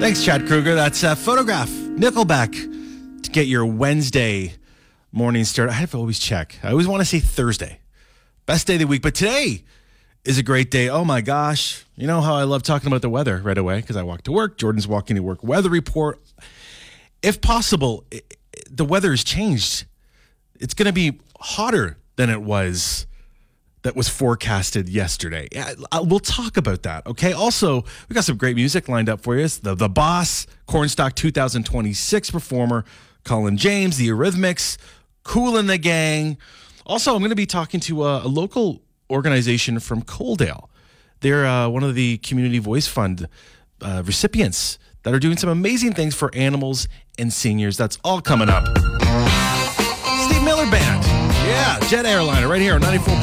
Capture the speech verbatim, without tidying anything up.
Thanks, Chad Kruger. That's uh, Photograph, Nickelback, to get your Wednesday morning start. I have to always check. I always want to say Thursday. Best day of the week. But today is a great day. Oh, my gosh. You know how I love talking about the weather right away because I walk to work. Jordan's walking to work. Weather report. If possible, it, the weather has changed. It's going to be hotter than it was that was forecasted yesterday. We'll talk about that, okay? Also, we got some great music lined up for you. It's the, the Boss, Cornstalk two thousand twenty-six performer, Colin James, the Eurythmics, Kool and the Gang. Also, I'm going to be talking to a, a local organization from Coaldale. They're uh, one of the Community Voice Fund uh, recipients that are doing some amazing things for animals and seniors. That's all coming up. Steve Miller Band. Yeah, Jet Airliner right here on ninety-four point